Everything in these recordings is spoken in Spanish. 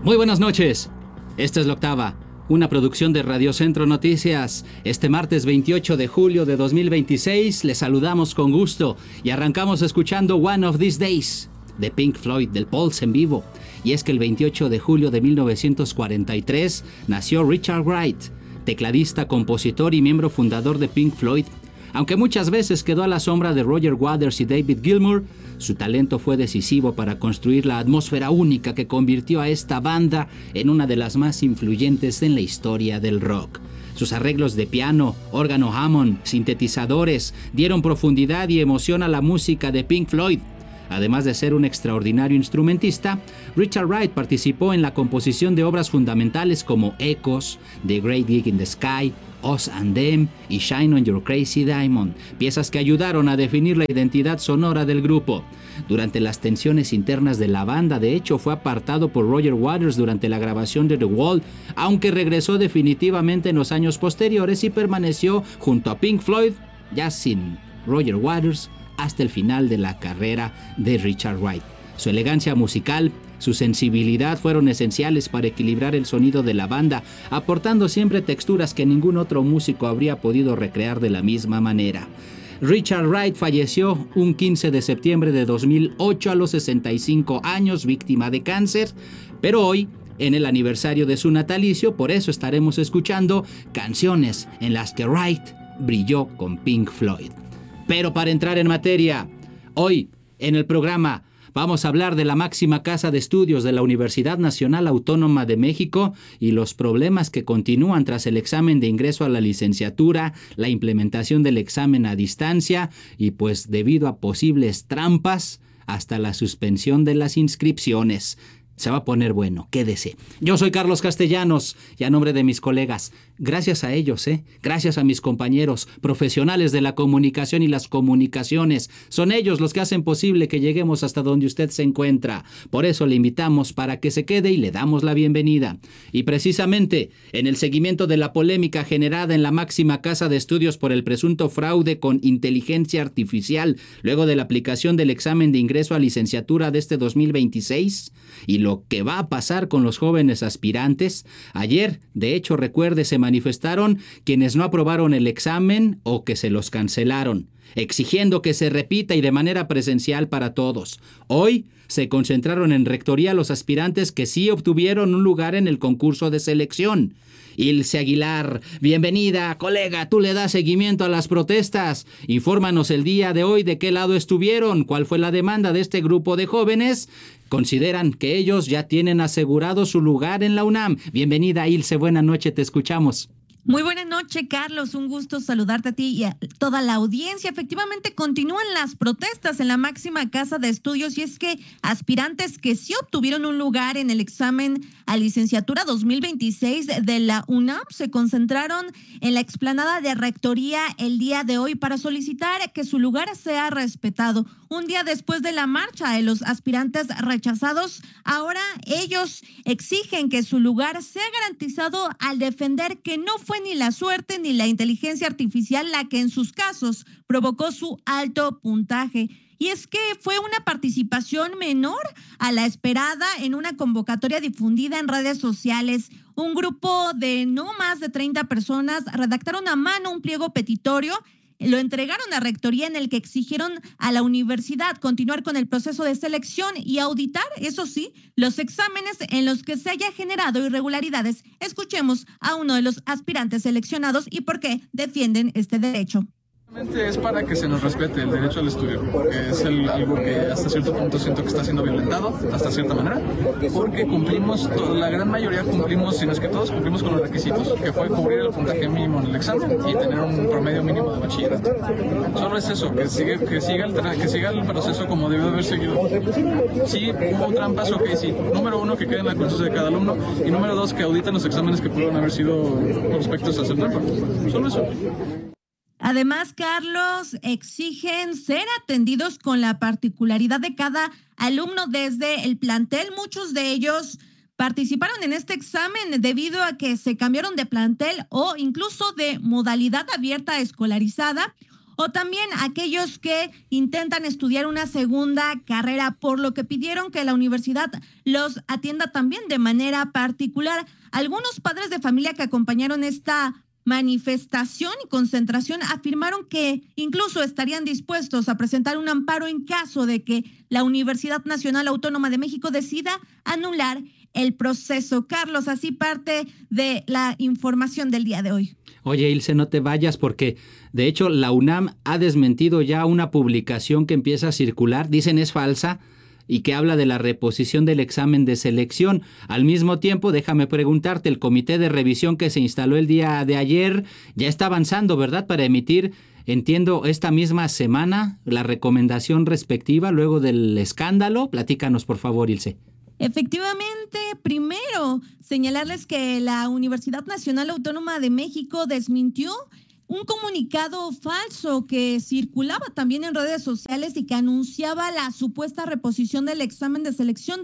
Muy buenas noches. Esta es La Octava, una producción de Radio Centro Noticias. Este martes 28 de julio de 2026 les saludamos con gusto y arrancamos escuchando One of These Days de Pink Floyd, del Pulse en vivo. Y es que el 28 de julio de 1943 nació Richard Wright, tecladista, compositor y miembro fundador de Pink Floyd. Aunque muchas veces quedó a la sombra de Roger Waters y David Gilmour, su talento fue decisivo para construir la atmósfera única que convirtió a esta banda en una de las más influyentes en la historia del rock. Sus arreglos de piano, órgano Hammond, sintetizadores dieron profundidad y emoción a la música de Pink Floyd. Además de ser un extraordinario instrumentista, Richard Wright participó en la composición de obras fundamentales como Echoes, The Great Gig in the Sky, Us and Them y Shine on Your Crazy Diamond, piezas que ayudaron a definir la identidad sonora del grupo. Durante las tensiones internas de la banda, de hecho, fue apartado por Roger Waters durante la grabación de The Wall, aunque regresó definitivamente en los años posteriores y permaneció junto a Pink Floyd, ya sin Roger Waters, hasta el final de la carrera de Richard Wright. Su elegancia musical, su sensibilidad fueron esenciales para equilibrar el sonido de la banda, aportando siempre texturas que ningún otro músico habría podido recrear de la misma manera. Richard Wright falleció un 15 de septiembre de 2008 a los 65 años, víctima de cáncer, pero hoy, en el aniversario de su natalicio, por eso estaremos escuchando canciones en las que Wright brilló con Pink Floyd. Pero para entrar en materia, hoy en el programa vamos a hablar de la máxima casa de estudios de la Universidad Nacional Autónoma de México y los problemas que continúan tras el examen de ingreso a la licenciatura, la implementación del examen a distancia y pues debido a posibles trampas, hasta la suspensión de las inscripciones. Se va a poner bueno, quédese. Yo soy Carlos Castellanos y a nombre de mis colegas, gracias a ellos, gracias a mis compañeros, profesionales de la comunicación y las comunicaciones, son ellos los que hacen posible que lleguemos hasta donde usted se encuentra. Por eso le invitamos para que se quede y le damos la bienvenida. Y precisamente en el seguimiento de la polémica generada en la máxima casa de estudios por el presunto fraude con inteligencia artificial luego de la aplicación del examen de ingreso a licenciatura de este 2026 y lo que va a pasar con los jóvenes aspirantes. Ayer, de hecho, recuerde, se manifestaron quienes no aprobaron el examen o que se los cancelaron, exigiendo que se repita y de manera presencial para todos. Hoy se concentraron en rectoría los aspirantes que sí obtuvieron un lugar en el concurso de selección. Ilse Aguilar, bienvenida, colega, tú le das seguimiento a las protestas. Infórmanos el día de hoy de qué lado estuvieron, cuál fue la demanda de este grupo de jóvenes. Consideran que ellos ya tienen asegurado su lugar en la UNAM. Bienvenida, Ilse, buena noche, te escuchamos. Muy buena noche, Carlos. Un gusto saludarte a ti y a toda la audiencia. Efectivamente, continúan las protestas en la máxima casa de estudios y es que aspirantes que sí obtuvieron un lugar en el examen a licenciatura 2026 de la UNAM se concentraron en la explanada de rectoría el día de hoy para solicitar que su lugar sea respetado. Un día después de la marcha de los aspirantes rechazados, ahora ellos exigen que su lugar sea garantizado al defender que no fue ni la suerte ni la inteligencia artificial la que en sus casos provocó su alto puntaje. Y es que fue una participación menor a la esperada en una convocatoria difundida en redes sociales. Un grupo de no más de 30 personas redactaron a mano un pliego petitorio, lo entregaron a rectoría en el que exigieron a la universidad continuar con el proceso de selección y auditar, eso sí, los exámenes en los que se haya generado irregularidades. Escuchemos a uno de los aspirantes seleccionados y por qué defienden este derecho. Es para que se nos respete el derecho al estudio, porque es algo que hasta cierto punto siento que está siendo violentado, hasta cierta manera, porque cumplimos, la gran mayoría cumplimos, si no es que todos cumplimos con los requisitos, que fue cubrir el puntaje mínimo en el examen y tener un promedio mínimo de bachillerato. Solo es eso, que siga el proceso como debió haber seguido. Sí, hubo trampas, ok, sí. Número uno, que quede en la conciencia de cada alumno, y número dos, que auditen los exámenes que pudieron haber sido prospectos a hacer trampa. Solo eso. Además, Carlos, exigen ser atendidos con la particularidad de cada alumno desde el plantel. Muchos de ellos participaron en este examen debido a que se cambiaron de plantel o incluso de modalidad abierta escolarizada. o también aquellos que intentan estudiar una segunda carrera, por lo que pidieron que la universidad los atienda también de manera particular. Algunos padres de familia que acompañaron esta manifestación y concentración afirmaron que incluso estarían dispuestos a presentar un amparo en caso de que la Universidad Nacional Autónoma de México decida anular el proceso. Carlos, así parte de la información del día de hoy. Oye, Ilse, no te vayas porque, de hecho, la UNAM ha desmentido ya una publicación que empieza a circular, dicen es falsa, y que habla de la reposición del examen de selección. Al mismo tiempo, déjame preguntarte, el comité de revisión que se instaló el día de ayer ya está avanzando, ¿verdad?, para emitir, entiendo, esta misma semana la recomendación respectiva luego del escándalo. Platícanos, por favor, Ilse. Efectivamente, primero señalarles que la Universidad Nacional Autónoma de México desmintió un comunicado falso que circulaba también en redes sociales y que anunciaba la supuesta reposición del examen de selección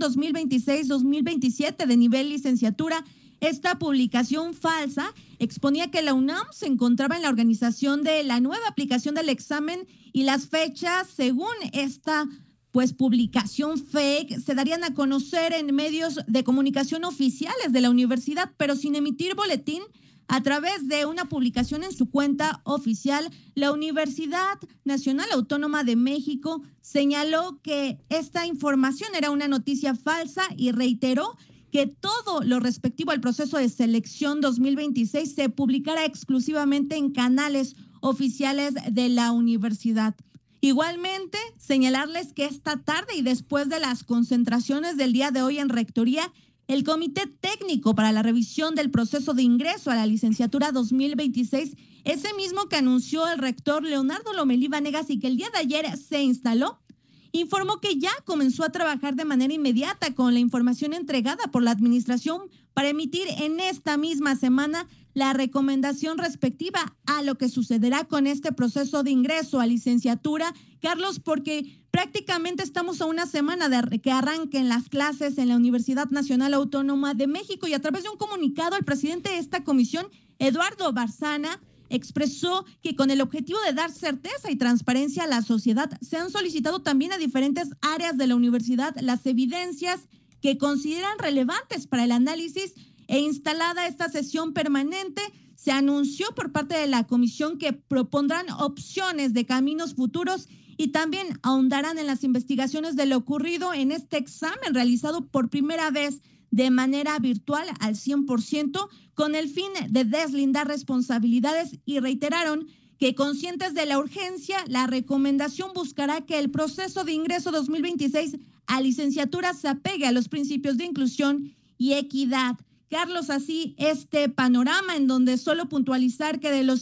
2026-2027 de nivel licenciatura. Esta publicación falsa exponía que la UNAM se encontraba en la organización de la nueva aplicación del examen y las fechas, según esta publicación fake, se darían a conocer en medios de comunicación oficiales de la universidad, pero sin emitir boletín. A través de una publicación en su cuenta oficial, la Universidad Nacional Autónoma de México señaló que esta información era una noticia falsa y reiteró que todo lo respectivo al proceso de selección 2026 se publicará exclusivamente en canales oficiales de la universidad. Igualmente, señalarles que esta tarde y después de las concentraciones del día de hoy en Rectoría, el Comité Técnico para la Revisión del Proceso de Ingreso a la Licenciatura 2026, ese mismo que anunció el rector Leonardo Lomelí Vanegas y que el día de ayer se instaló, informó que ya comenzó a trabajar de manera inmediata con la información entregada por la administración para emitir en esta misma semana la recomendación respectiva a lo que sucederá con este proceso de ingreso a licenciatura, Carlos, porque prácticamente estamos a una semana de que arranquen las clases en la Universidad Nacional Autónoma de México, y a través de un comunicado el presidente de esta comisión, Eduardo Barzana, expresó que con el objetivo de dar certeza y transparencia a la sociedad, se han solicitado también a diferentes áreas de la universidad las evidencias que consideran relevantes para el análisis, e instalada esta sesión permanente, se anunció por parte de la comisión que propondrán opciones de caminos futuros y también ahondarán en las investigaciones de lo ocurrido en este examen realizado por primera vez de manera virtual al 100%, con el fin de deslindar responsabilidades, y reiteraron que, conscientes de la urgencia, la recomendación buscará que el proceso de ingreso 2026 a licenciatura se apegue a los principios de inclusión y equidad. Carlos, así este panorama, en donde solo puntualizar que de los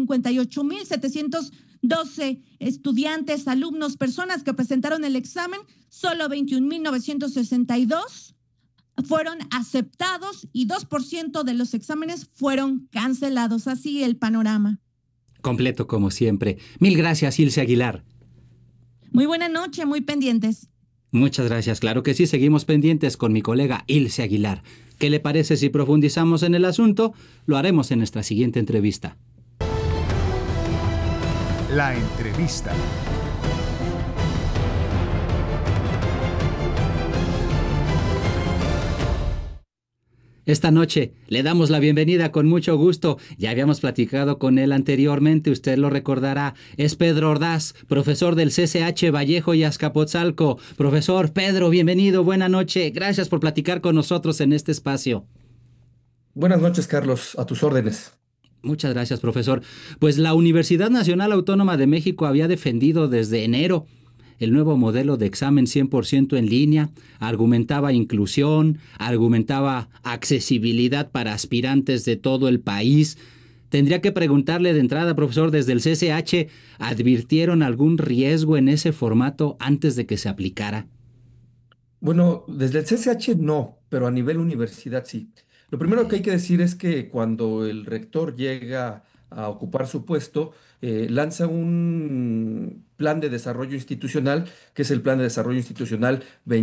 158,712 estudiantes, alumnos, personas que presentaron el examen, solo 21,962 fueron aceptados y 2% de los exámenes fueron cancelados. Así el panorama. Completo como siempre. Mil gracias, Ilse Aguilar. Muy buena noche, muy pendientes. Muchas gracias. Claro que sí, seguimos pendientes con mi colega Ilse Aguilar. ¿Qué le parece si profundizamos en el asunto? Lo haremos en nuestra siguiente entrevista. La entrevista. Esta noche le damos la bienvenida con mucho gusto. Ya habíamos platicado con él anteriormente, usted lo recordará. Es Pedro Ordaz, profesor del CCH Vallejo y Azcapotzalco. Profesor Pedro, bienvenido, buena noche. Gracias por platicar con nosotros en este espacio. Buenas noches, Carlos, a tus órdenes. Muchas gracias, profesor. Pues la Universidad Nacional Autónoma de México había defendido desde enero el nuevo modelo de examen 100% en línea, argumentaba inclusión, argumentaba accesibilidad para aspirantes de todo el país. Tendría que preguntarle de entrada, profesor, desde el CCH, ¿advirtieron algún riesgo en ese formato antes de que se aplicara? Bueno, desde el CCH no, pero a nivel universidad sí. Lo primero que hay que decir es que cuando el rector llega a ocupar su puesto, lanza un plan de desarrollo institucional, que es el Plan de Desarrollo Institucional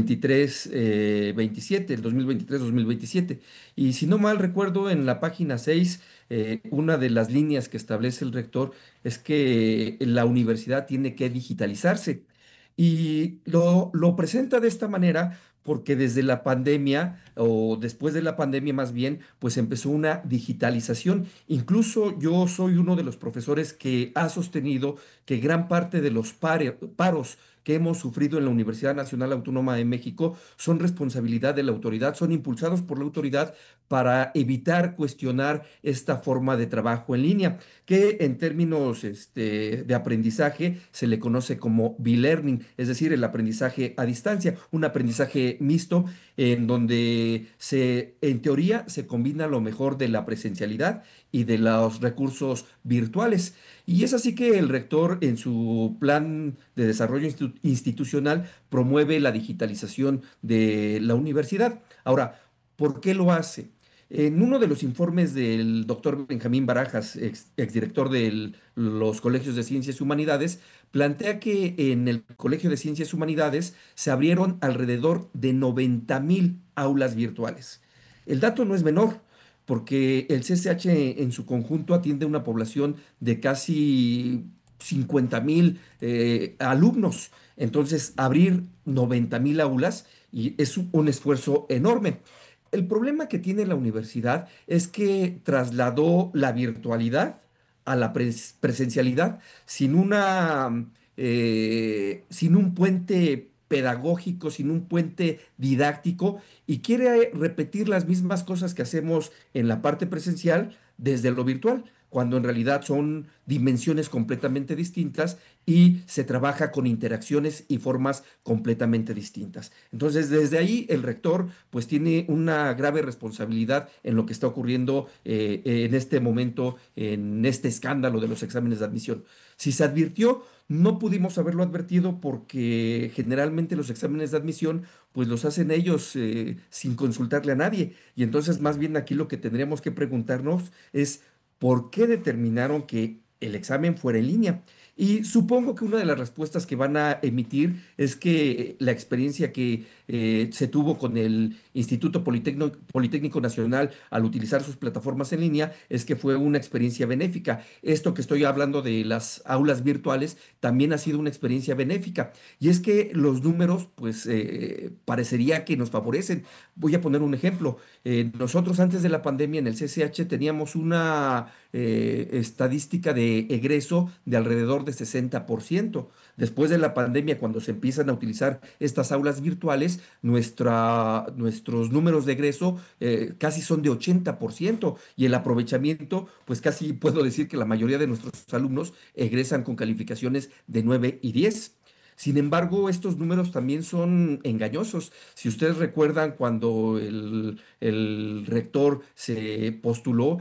23-27, el 2023-2027. Y si no mal recuerdo, en la página 6, una de las líneas que establece el rector es que la universidad tiene que digitalizarse. Y lo presenta de esta manera porque desde la pandemia, o después de la pandemia más bien, pues empezó una digitalización. Incluso yo soy uno de los profesores que ha sostenido que gran parte de los paros que hemos sufrido en la Universidad Nacional Autónoma de México son responsabilidad de la autoridad, son impulsados por la autoridad para evitar cuestionar esta forma de trabajo en línea, que en términos de aprendizaje se le conoce como B-learning, es decir, el aprendizaje a distancia, un aprendizaje mixto en donde en teoría se combina lo mejor de la presencialidad y de los recursos virtuales. Y es así que el rector en su plan de desarrollo institucional promueve la digitalización de la universidad. Ahora, ¿por qué lo hace? En uno de los informes del doctor Benjamín Barajas, exdirector de los colegios de ciencias y humanidades, plantea que en el Colegio de Ciencias y Humanidades se abrieron alrededor de 90,000 aulas virtuales. El dato no es menor, porque el CCH en su conjunto atiende una población de casi 50,000 alumnos. Entonces, abrir 90,000 aulas es un esfuerzo enorme. El problema que tiene la universidad es que trasladó la virtualidad a la presencialidad sin un puente pedagógico, sin un puente didáctico, y quiere repetir las mismas cosas que hacemos en la parte presencial desde lo virtual, cuando en realidad son dimensiones completamente distintas y se trabaja con interacciones y formas completamente distintas. Entonces, desde ahí el rector pues tiene una grave responsabilidad en lo que está ocurriendo en este momento, en este escándalo de los exámenes de admisión. Si se advirtió, no pudimos haberlo advertido porque generalmente los exámenes de admisión pues los hacen ellos sin consultarle a nadie. Y entonces más bien aquí lo que tendríamos que preguntarnos es ¿por qué determinaron que el examen fuera en línea? Y supongo que una de las respuestas que van a emitir es que la experiencia que se tuvo con el Instituto Politécnico Nacional al utilizar sus plataformas en línea es que fue una experiencia benéfica. Esto que estoy hablando de las aulas virtuales también ha sido una experiencia benéfica. Y es que los números, pues, parecería que nos favorecen. Voy a poner un ejemplo. Nosotros antes de la pandemia en el CCH teníamos una estadística de egreso de alrededor de 60%. Después de la pandemia, cuando se empiezan a utilizar estas aulas virtuales, nuestros números de egreso casi son de 80%, y el aprovechamiento, pues casi puedo decir que la mayoría de nuestros alumnos egresan con calificaciones de 9 y 10. Sin embargo, estos números también son engañosos. Si ustedes recuerdan cuando el rector se postuló,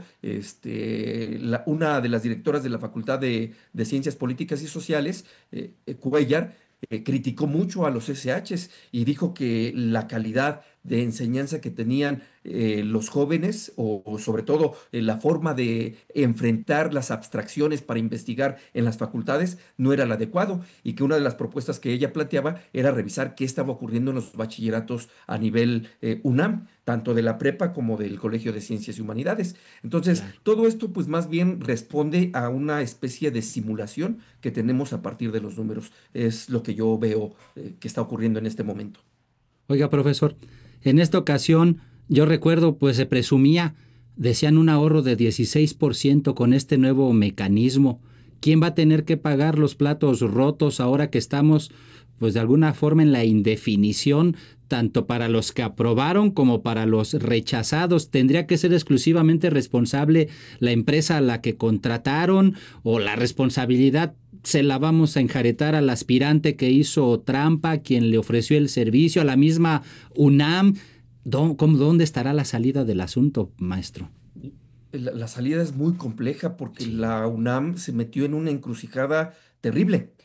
una de las directoras de la Facultad de Ciencias Políticas y Sociales, Cuellar, criticó mucho a los SHs y dijo que la calidad de enseñanza que tenían los jóvenes, o sobre todo la forma de enfrentar las abstracciones para investigar en las facultades, no era el adecuado, y que una de las propuestas que ella planteaba era revisar qué estaba ocurriendo en los bachilleratos a nivel UNAM, tanto de la prepa como del Colegio de Ciencias y Humanidades. Entonces, Claro. todo esto pues más bien responde a una especie de simulación que tenemos a partir de los números. Es lo que yo veo que está ocurriendo en este momento. Oiga, profesor, en esta ocasión yo recuerdo, pues se presumía, decían un ahorro de 16% con este nuevo mecanismo. ¿Quién va a tener que pagar los platos rotos ahora que estamos, pues de alguna forma en la indefinición, tanto para los que aprobaron como para los rechazados? ¿Tendría que ser exclusivamente responsable la empresa a la que contrataron, o la responsabilidad se la vamos a enjaretar al aspirante que hizo trampa, quien le ofreció el servicio, a la misma UNAM? ¿Dónde estará la salida del asunto, maestro? La salida es muy compleja porque la UNAM se metió en una encrucijada terrible.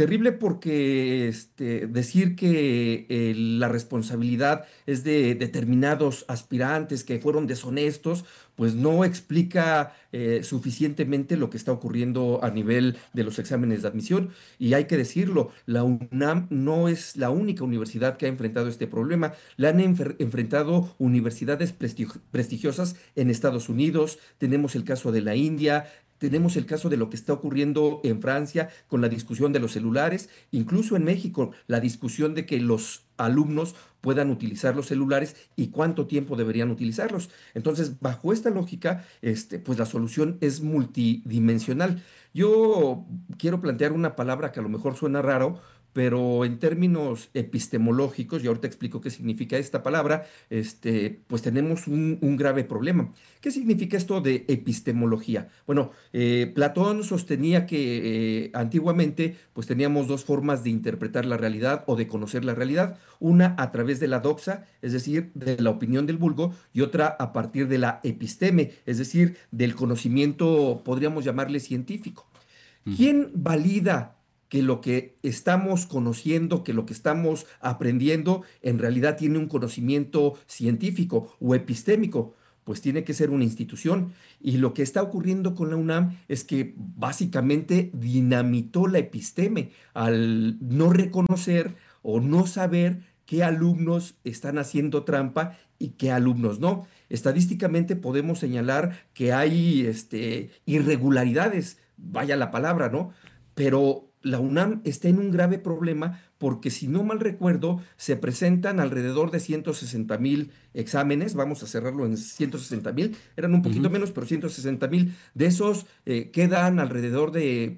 Terrible porque decir que la responsabilidad es de determinados aspirantes que fueron deshonestos, pues no explica suficientemente lo que está ocurriendo a nivel de los exámenes de admisión. Y hay que decirlo, la UNAM no es la única universidad que ha enfrentado este problema. La han enfrentado universidades prestigiosas en Estados Unidos, tenemos el caso de la India. Tenemos el caso de lo que está ocurriendo en Francia con la discusión de los celulares, incluso en México, la discusión de que los alumnos puedan utilizar los celulares y cuánto tiempo deberían utilizarlos. Entonces, bajo esta lógica, pues la solución es multidimensional. Yo quiero plantear una palabra que a lo mejor suena raro, pero en términos epistemológicos, y ahorita explico qué significa esta palabra, pues tenemos un grave problema. ¿Qué significa esto de epistemología? Bueno, Platón sostenía que antiguamente pues teníamos dos formas de interpretar la realidad o de conocer la realidad, una a través de la doxa, es decir, de la opinión del vulgo, y otra a partir de la episteme, es decir, del conocimiento, podríamos llamarle científico. Ujú. ¿Quién valida que lo que estamos conociendo, que lo que estamos aprendiendo, en realidad tiene un conocimiento científico o epistémico? Pues tiene que ser una institución. Y lo que está ocurriendo con la UNAM es que básicamente dinamitó la episteme al no reconocer o no saber qué alumnos están haciendo trampa y qué alumnos no. Estadísticamente podemos señalar que hay irregularidades, vaya la palabra, ¿no? Pero la UNAM está en un grave problema porque, si no mal recuerdo, se presentan alrededor de 160,000 exámenes, vamos a cerrarlo en 160,000, eran un poquito Ujú. menos, pero 160,000. De esos quedan alrededor de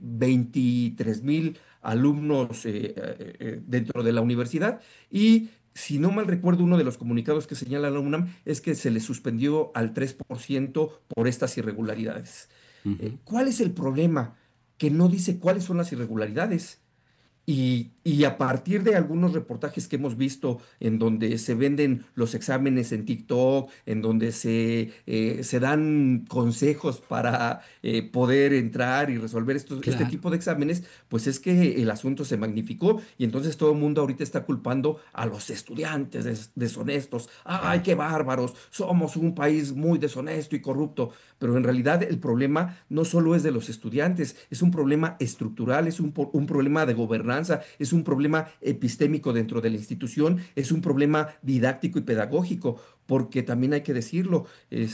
23,000 alumnos dentro de la universidad. Y si no mal recuerdo, uno de los comunicados que señala la UNAM es que se le suspendió al 3% por estas irregularidades. Ujú. ¿Cuál es el problema? Que no dice cuáles son las irregularidades. Y a partir de algunos reportajes que hemos visto en donde se venden los exámenes en TikTok, en donde se dan consejos para poder entrar y resolver este Claro. tipo de exámenes, pues es que el asunto se magnificó y entonces todo el mundo ahorita está culpando a los estudiantes deshonestos. ¡Ay, Claro. qué bárbaros! Somos un país muy deshonesto y corrupto. Pero en realidad el problema no solo es de los estudiantes, es un problema estructural, es un problema de gobernanza, es un problema epistémico dentro de la institución, es un problema didáctico y pedagógico, porque también hay que decirlo,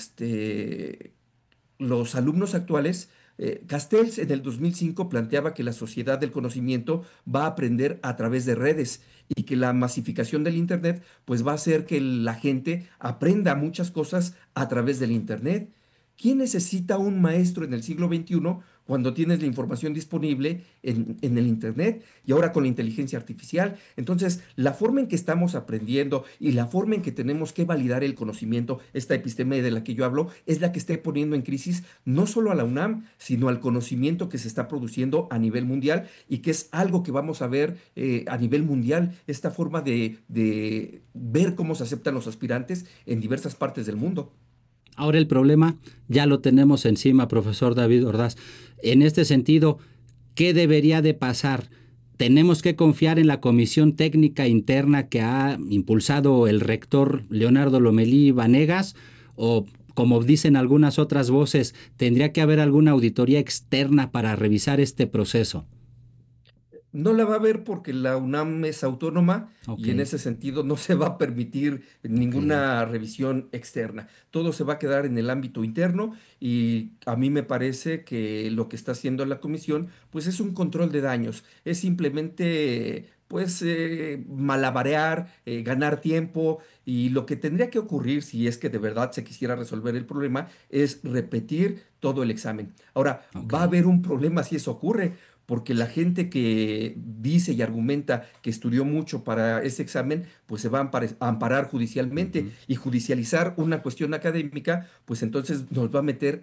los alumnos actuales, Castells en el 2005 planteaba que la sociedad del conocimiento va a aprender a través de redes y que la masificación del Internet pues va a hacer que la gente aprenda muchas cosas a través del Internet. ¿Quién necesita un maestro en el siglo XXI cuando tienes la información disponible en el Internet y ahora con la inteligencia artificial? Entonces, la forma en que estamos aprendiendo y la forma en que tenemos que validar el conocimiento, esta episteme de la que yo hablo, es la que está poniendo en crisis no solo a la UNAM, sino al conocimiento que se está produciendo a nivel mundial y que es algo que vamos a ver a nivel mundial, esta forma de ver cómo se aceptan los aspirantes en diversas partes del mundo. Ahora el problema ya lo tenemos encima, profesor David Ordaz. En este sentido, ¿qué debería de pasar? ¿Tenemos que confiar en la comisión técnica interna que ha impulsado el rector Leonardo Lomelí Vanegas? ¿O, como dicen algunas otras voces, tendría que haber alguna auditoría externa para revisar este proceso? No la va a haber porque la UNAM es autónoma Ok, y en ese sentido no se va a permitir ok, ninguna revisión externa. Todo se va a quedar en el ámbito interno y a mí me parece que lo que está haciendo la comisión pues es un control de daños. Es simplemente pues malabarear, ganar tiempo, y lo que tendría que ocurrir si es que de verdad se quisiera resolver el problema es repetir todo el examen. Ahora, ok. va a haber un problema si eso ocurre, porque la gente que dice y argumenta que estudió mucho para ese examen, pues se va a amparar judicialmente, Ujú. y judicializar una cuestión académica, pues entonces nos va a meter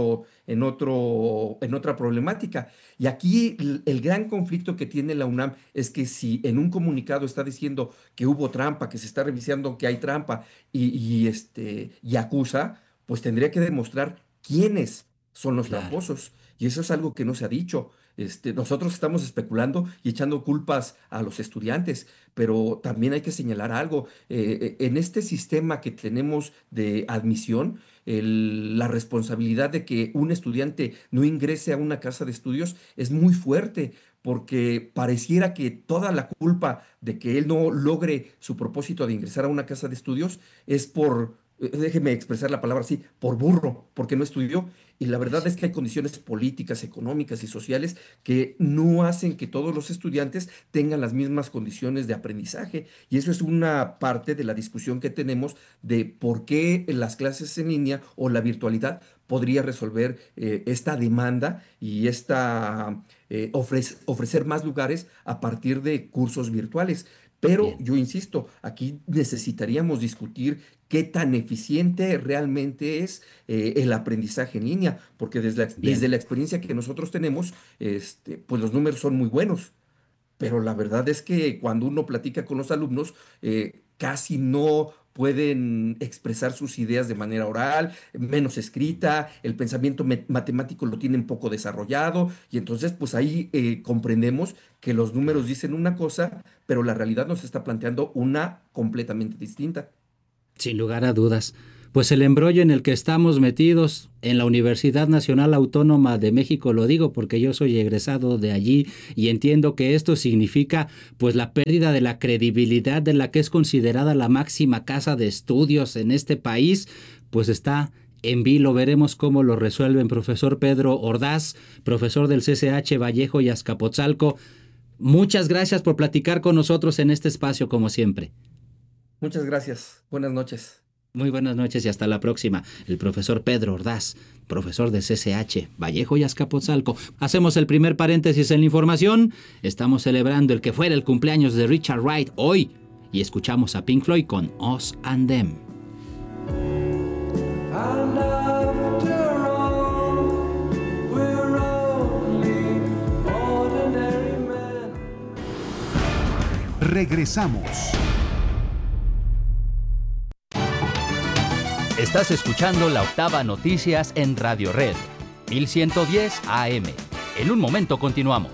en otra problemática. Y aquí el gran conflicto que tiene la UNAM es que si en un comunicado está diciendo que hubo trampa, que se está revisando que hay trampa y acusa, pues tendría que demostrar quiénes son los Claro. tramposos. Y eso es algo que no se ha dicho. Nosotros estamos especulando y echando culpas a los estudiantes, pero también hay que señalar algo. En este sistema que tenemos de admisión, la responsabilidad de que un estudiante no ingrese a una casa de estudios es muy fuerte, porque pareciera que toda la culpa de que él no logre su propósito de ingresar a una casa de estudios es déjeme expresar la palabra así, por burro, porque no estudió. Y la verdad es que hay condiciones políticas, económicas y sociales que no hacen que todos los estudiantes tengan las mismas condiciones de aprendizaje. Y eso es una parte de la discusión que tenemos de por qué las clases en línea o la virtualidad podría resolver esta demanda y ofrecer más lugares a partir de cursos virtuales. Pero Bien. yo insisto, aquí necesitaríamos discutir qué tan eficiente realmente es el aprendizaje en línea, porque Bien. desde la experiencia que nosotros tenemos, pues los números son muy buenos, pero la verdad es que cuando uno platica con los alumnos, casi no pueden expresar sus ideas de manera oral, menos escrita, el pensamiento matemático lo tienen poco desarrollado, y entonces pues ahí comprendemos que los números dicen una cosa, pero la realidad nos está planteando una completamente distinta. Sin lugar a dudas. Pues el embrollo en el que estamos metidos en la Universidad Nacional Autónoma de México, lo digo porque yo soy egresado de allí y entiendo que esto significa pues la pérdida de la credibilidad de la que es considerada la máxima casa de estudios en este país, pues está en vilo. Veremos cómo lo resuelven. Profesor Pedro Ordaz, profesor del CCH Vallejo y Azcapotzalco, muchas gracias por platicar con nosotros en este espacio como siempre. Muchas gracias. Buenas noches. Muy buenas noches y hasta la próxima. El profesor Pedro Ordaz, profesor de CCH, Vallejo y Azcapotzalco. Hacemos el primer paréntesis en la información. Estamos celebrando el que fuera el cumpleaños de Richard Wright hoy y escuchamos a Pink Floyd con Us and Them. Regresamos. Estás escuchando La Octava Noticias en Radio Red, 1110 AM. En un momento continuamos.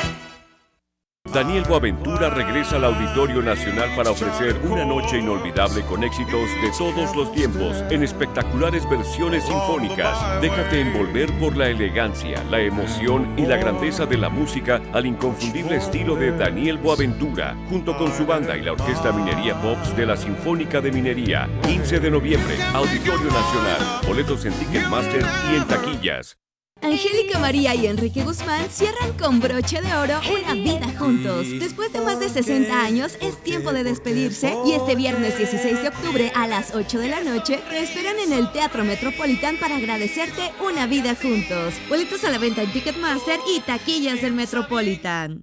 Daniel Boaventura regresa al Auditorio Nacional para ofrecer una noche inolvidable con éxitos de todos los tiempos en espectaculares versiones sinfónicas. Déjate envolver por la elegancia, la emoción y la grandeza de la música al inconfundible estilo de Daniel Boaventura, junto con su banda y la Orquesta Minería Pops de la Sinfónica de Minería. 15 de noviembre, Auditorio Nacional. Boletos en Ticketmaster y en taquillas. Angélica María y Enrique Guzmán cierran con broche de oro una vida juntos. Después de más de 60 años, es tiempo de despedirse y este viernes 16 de octubre a las 8 de la noche te esperan en el Teatro Metropolitan para agradecerte una vida juntos. Boletos a la venta en Ticketmaster y taquillas del Metropolitan.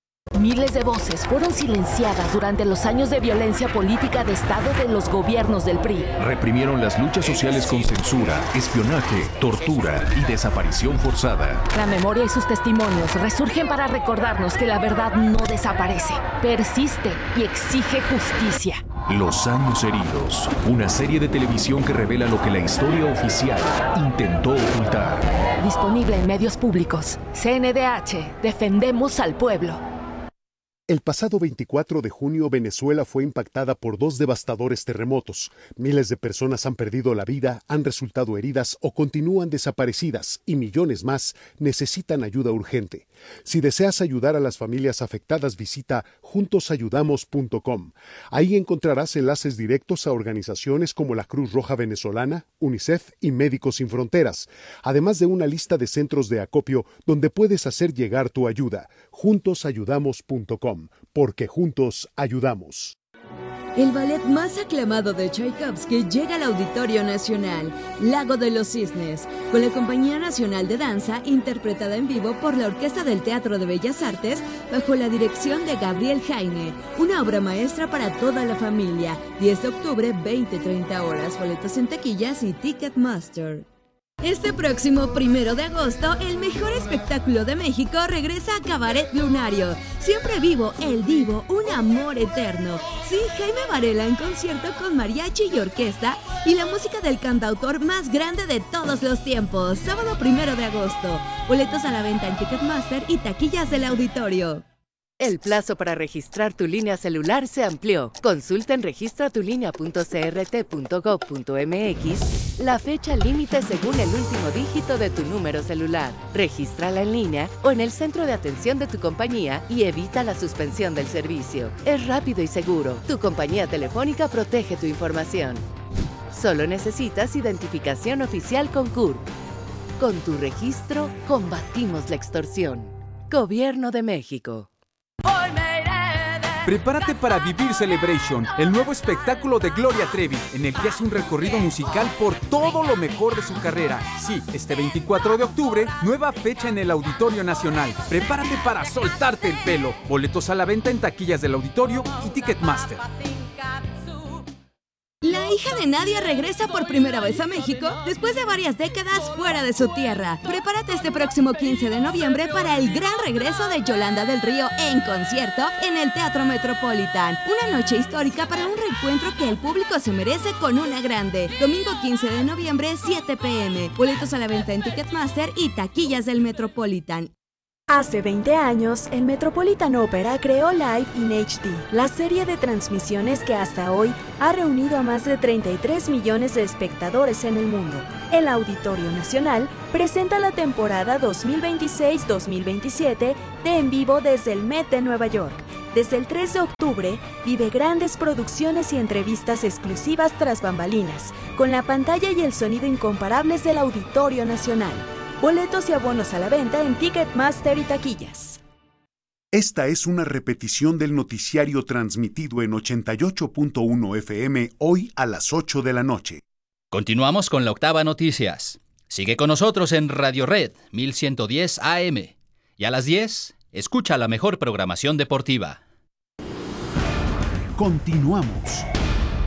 Miles de voces fueron silenciadas durante los años de violencia política de Estado de los gobiernos del PRI. Reprimieron las luchas sociales con censura, espionaje, tortura y desaparición forzada. La memoria y sus testimonios resurgen para recordarnos que la verdad no desaparece, persiste y exige justicia. Los años heridos, una serie de televisión que revela lo que la historia oficial intentó ocultar. Disponible en medios públicos. CNDH, defendemos al pueblo. El pasado 24 de junio, Venezuela fue impactada por 2 devastadores terremotos. Miles de personas han perdido la vida, han resultado heridas o continúan desaparecidas y millones más necesitan ayuda urgente. Si deseas ayudar a las familias afectadas, visita juntosayudamos.com. Ahí encontrarás enlaces directos a organizaciones como la Cruz Roja Venezolana, UNICEF y Médicos Sin Fronteras, además de una lista de centros de acopio donde puedes hacer llegar tu ayuda. Juntosayudamos.com. Porque juntos ayudamos. El ballet más aclamado de Tchaikovsky llega al Auditorio Nacional, Lago de los Cisnes, con la Compañía Nacional de Danza, interpretada en vivo por la Orquesta del Teatro de Bellas Artes, bajo la dirección de Gabriel Jaime. Una obra maestra para toda la familia. 10 de octubre, 20-30 horas. Boletos en taquillas y Ticketmaster. Este próximo 1 de agosto, el mejor espectáculo de México regresa a Cabaret Lunario. Siempre vivo, el divo, un amor eterno. Sí, Jaime Varela en concierto con mariachi y orquesta y la música del cantautor más grande de todos los tiempos. Sábado 1 de agosto. Boletos a la venta en Ticketmaster y taquillas del auditorio. El plazo para registrar tu línea celular se amplió. Consulta en registratulinea.crt.gov.mx la fecha límite según el último dígito de tu número celular. Regístrala en línea o en el centro de atención de tu compañía y evita la suspensión del servicio. Es rápido y seguro. Tu compañía telefónica protege tu información. Solo necesitas identificación oficial con CURP. Con tu registro, combatimos la extorsión. Gobierno de México. Prepárate para Vivir Celebration, el nuevo espectáculo de Gloria Trevi, en el que hace un recorrido musical por todo lo mejor de su carrera. Sí, este 24 de octubre, nueva fecha en el Auditorio Nacional. Prepárate para soltarte el pelo. Boletos a la venta en taquillas del auditorio y Ticketmaster. La hija de Nadia regresa por primera vez a México después de varias décadas fuera de su tierra. Prepárate este próximo 15 de noviembre para el gran regreso de Yolanda del Río en concierto en el Teatro Metropolitan. Una noche histórica para un reencuentro que el público se merece con una grande. Domingo 15 de noviembre, 7 p.m. Boletos a la venta en Ticketmaster y taquillas del Metropolitan. Hace 20 años, el Metropolitan Opera creó Live in HD, la serie de transmisiones que hasta hoy ha reunido a más de 33 millones de espectadores en el mundo. El Auditorio Nacional presenta la temporada 2026-2027 de En Vivo desde el Met de Nueva York. Desde el 3 de octubre, vive grandes producciones y entrevistas exclusivas tras bambalinas, con la pantalla y el sonido incomparables del Auditorio Nacional. Boletos y abonos a la venta en Ticketmaster y taquillas. Esta es una repetición del noticiario transmitido en 88.1 FM hoy a las 8 de la noche. Continuamos con la Octava Noticias. Sigue con nosotros en Radio Red 1110 AM. Y a las 10, escucha la mejor programación deportiva. Continuamos.